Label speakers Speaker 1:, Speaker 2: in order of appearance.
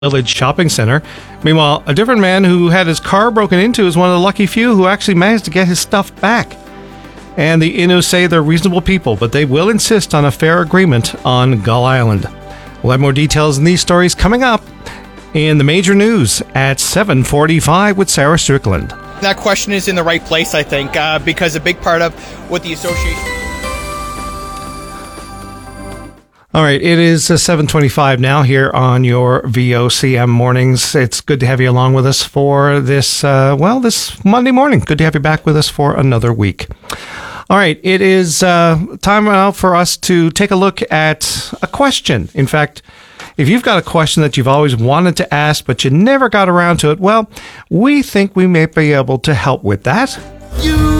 Speaker 1: Village Shopping Center. Meanwhile, a different man who had his car broken into is one of the lucky few who actually managed to get his stuff back. And the Innu say they're reasonable people, but they will insist on a fair agreement on Gull Island. We'll have more details in these stories coming up in the major news at 7:45 with Sarah Strickland.
Speaker 2: That question is in the right place, I think, because a big part of what the association...
Speaker 1: All right, it is 7:25 now here on your VOCM mornings. It's good to have you along with us for this, this Monday morning. Good to have you back with us for another week. All right, it is time now for us to take a look at a question. In fact, if you've got a question that you've always wanted to ask, but you never got around to it, well, we think we may be able to help with that.